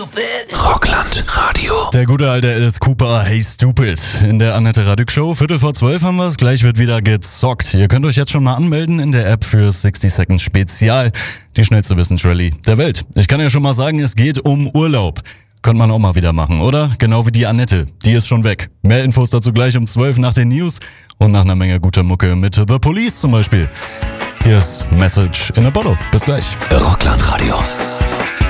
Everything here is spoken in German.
Rockland Radio. Der gute alte Alice Cooper, Hey Stupid. In der Annette Radig Show, 11:45 haben wir es. Gleich wird wieder gezockt. Ihr könnt euch jetzt schon mal anmelden in der App für 60 Seconds Spezial. Die schnellste Wissensrallye der Welt. Ich kann ja schon mal sagen, es geht um Urlaub. Könnte man auch mal wieder machen, oder? Genau wie die Annette. Die ist schon weg. Mehr Infos dazu gleich um 12 nach den News und nach einer Menge guter Mucke mit The Police zum Beispiel. Hier ist Message in a Bottle. Bis gleich. Rockland Radio.